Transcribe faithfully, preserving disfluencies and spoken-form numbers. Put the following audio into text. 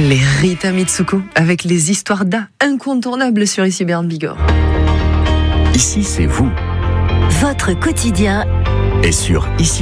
Les Rita Mitsuko avec les histoires d'A incontournables sur Ici Berne Bigorre. Ici, c'est vous. Votre quotidien Et sur Ici